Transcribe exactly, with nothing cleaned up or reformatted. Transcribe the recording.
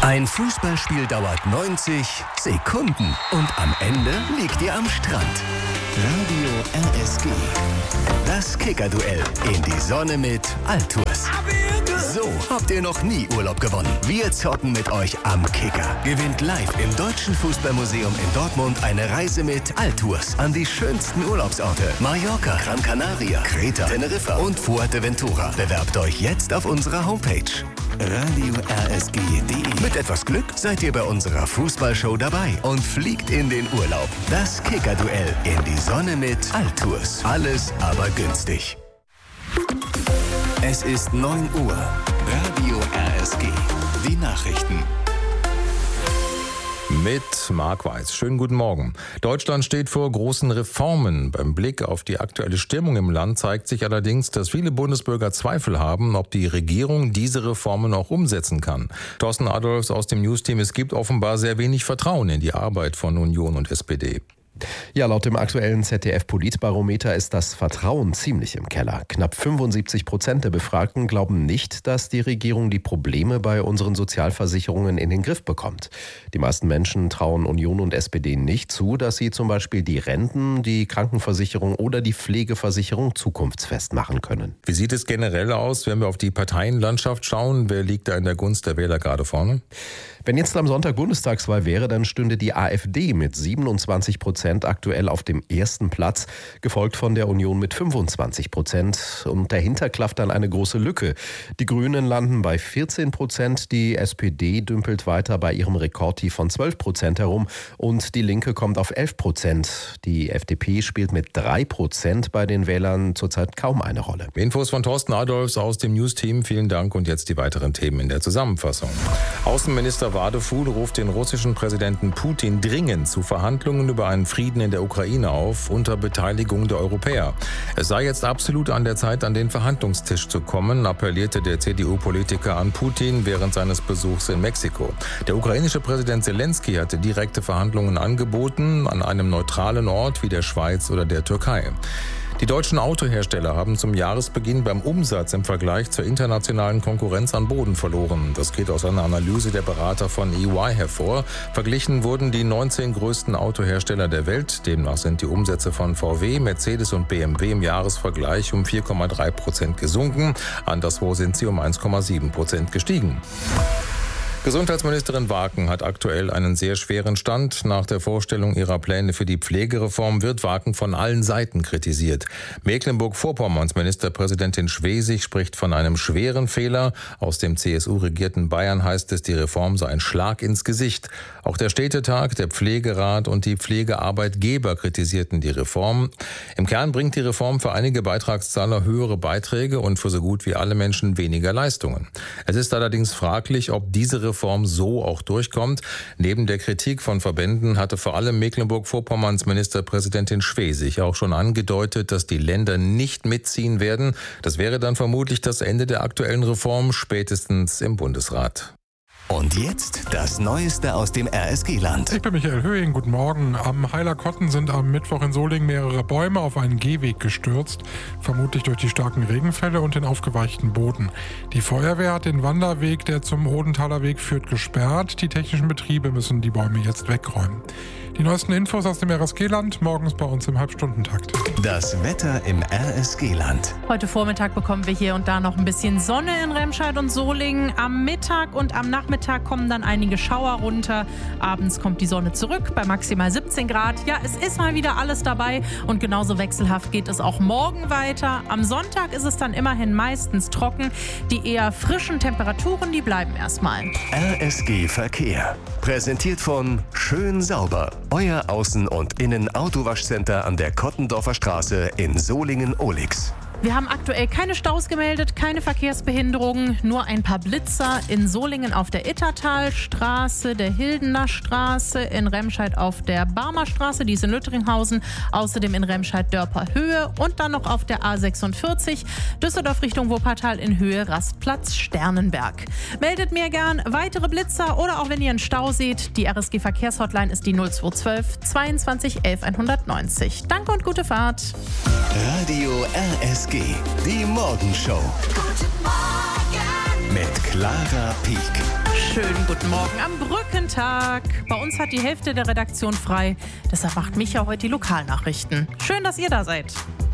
Ein Fußballspiel dauert neunzig Sekunden und am Ende liegt ihr am Strand. Radio R S G. Das Kicker-Duell in die Sonne mit Altours. So habt ihr noch nie Urlaub gewonnen. Wir zocken mit euch am Kicker. Gewinnt live im Deutschen Fußballmuseum in Dortmund eine Reise mit Altours an die schönsten Urlaubsorte. Mallorca, Gran Canaria, Kreta, Teneriffa und Fuerteventura. Bewerbt euch jetzt auf unserer Homepage. Radio R S G punkt D E. Mit etwas Glück seid ihr bei unserer Fußballshow dabei und fliegt in den Urlaub. Das Kicker-Duell in die Sonne mit Altours. Alles aber günstig. Es ist neun Uhr. Radio R S G. Die Nachrichten. Mit Marc Weiß. Schönen guten Morgen. Deutschland steht vor großen Reformen. Beim Blick auf die aktuelle Stimmung im Land zeigt sich allerdings, dass viele Bundesbürger Zweifel haben, ob die Regierung diese Reformen auch umsetzen kann. Thorsten Adolfs aus dem Newsteam: Es gibt offenbar sehr wenig Vertrauen in die Arbeit von Union und S P D. Ja, laut dem aktuellen Z D F-Politbarometer ist das Vertrauen ziemlich im Keller. Knapp fünfundsiebzig Prozent der Befragten glauben nicht, dass die Regierung die Probleme bei unseren Sozialversicherungen in den Griff bekommt. Die meisten Menschen trauen Union und S P D nicht zu, dass sie zum Beispiel die Renten, die Krankenversicherung oder die Pflegeversicherung zukunftsfest machen können. Wie sieht es generell aus, wenn wir auf die Parteienlandschaft schauen? Wer liegt da in der Gunst der Wähler gerade vorne? Wenn jetzt am Sonntag Bundestagswahl wäre, dann stünde die AfD mit siebenundzwanzig Prozent aktuell auf dem ersten Platz, gefolgt von der Union mit fünfundzwanzig Prozent. Und dahinter klafft dann eine große Lücke. Die Grünen landen bei vierzehn Prozent, die S P D dümpelt weiter bei ihrem Rekordtief von zwölf Prozent herum und die Linke kommt auf elf Prozent. Die F D P spielt mit drei Prozent bei den Wählern zurzeit kaum eine Rolle. Infos von Thorsten Adolfs aus dem News-Team. Vielen Dank und jetzt die weiteren Themen in der Zusammenfassung. Außenminister Wadefuhl ruft den russischen Präsidenten Putin dringend zu Verhandlungen über einen Frieden in der Ukraine auf, unter Beteiligung der Europäer. Es sei jetzt absolut an der Zeit, an den Verhandlungstisch zu kommen, appellierte der C D U-Politiker an Putin während seines Besuchs in Mexiko. Der ukrainische Präsident Zelensky hatte direkte Verhandlungen angeboten, an einem neutralen Ort wie der Schweiz oder der Türkei. Die deutschen Autohersteller haben zum Jahresbeginn beim Umsatz im Vergleich zur internationalen Konkurrenz an Boden verloren. Das geht aus einer Analyse der Berater von E Y hervor. Verglichen wurden die neunzehn größten Autohersteller der Welt. Demnach sind die Umsätze von V W, Mercedes und B M W im Jahresvergleich um vier Komma drei Prozent gesunken. Anderswo sind sie um eins Komma sieben Prozent gestiegen. Gesundheitsministerin Waken hat aktuell einen sehr schweren Stand. Nach der Vorstellung ihrer Pläne für die Pflegereform wird Waken von allen Seiten kritisiert. Mecklenburg-Vorpommerns Ministerpräsidentin Schwesig spricht von einem schweren Fehler. Aus dem C S U-regierten Bayern heißt es, die Reform sei ein Schlag ins Gesicht. Auch der Städtetag, der Pflegerat und die Pflegearbeitgeber kritisierten die Reform. Im Kern bringt die Reform für einige Beitragszahler höhere Beiträge und für so gut wie alle Menschen weniger Leistungen. Es ist allerdings fraglich, ob diese Reform Reform so auch durchkommt. Neben der Kritik von Verbänden hatte vor allem Mecklenburg-Vorpommerns Ministerpräsidentin Schwesig auch schon angedeutet, dass die Länder nicht mitziehen werden. Das wäre dann vermutlich das Ende der aktuellen Reform, spätestens im Bundesrat. Und jetzt das Neueste aus dem R S G-Land. Ich bin Michael Höhing, guten Morgen. Am Heilerkotten sind am Mittwoch in Solingen mehrere Bäume auf einen Gehweg gestürzt, vermutlich durch die starken Regenfälle und den aufgeweichten Boden. Die Feuerwehr hat den Wanderweg, der zum Odenthaler Weg führt, gesperrt. Die technischen Betriebe müssen die Bäume jetzt wegräumen. Die neuesten Infos aus dem R S G-Land morgens bei uns im Halbstundentakt. Das Wetter im R S G-Land. Heute Vormittag bekommen wir hier und da noch ein bisschen Sonne in Remscheid und Solingen. Am Mittag und am Nachmittag kommen dann einige Schauer runter. Abends kommt die Sonne zurück bei maximal siebzehn Grad. Ja, es ist mal wieder alles dabei und genauso wechselhaft geht es auch morgen weiter. Am Sonntag ist es dann immerhin meistens trocken. Die eher frischen Temperaturen, die bleiben erstmal. R S G Verkehr. Präsentiert von Schön Sauber. Euer Außen- und Innen-Autowaschcenter an der Kottendorfer Straße in Solingen-Ohlix. Wir haben aktuell keine Staus gemeldet, keine Verkehrsbehinderungen, nur ein paar Blitzer in Solingen auf der Ittertalstraße, der Hildener Straße, in Remscheid auf der Barmer Straße, die ist in Lütteringhausen, außerdem in Remscheid-Dörper Höhe und dann noch auf der A sechsundvierzig, Düsseldorf Richtung Wuppertal in Höhe Rastplatz Sternenberg. Meldet mir gern weitere Blitzer oder auch wenn ihr einen Stau seht, die R S G Verkehrshotline ist die null zwei eins zwei zweiundzwanzig elf hundertneunzig. Danke und gute Fahrt. Radio R S G, die Morgenshow. Guten Morgen mit Clara Pieck. Schönen guten Morgen am Brückentag. Bei uns hat die Hälfte der Redaktion frei. Deshalb macht Micha heute die Lokalnachrichten. Schön, dass ihr da seid.